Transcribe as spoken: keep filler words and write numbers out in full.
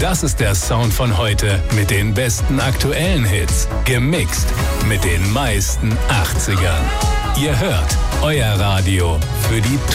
Das ist der Sound von heute mit den besten aktuellen Hits. Gemixt mit den meisten achtzigern. Ihr hört euer Radio für die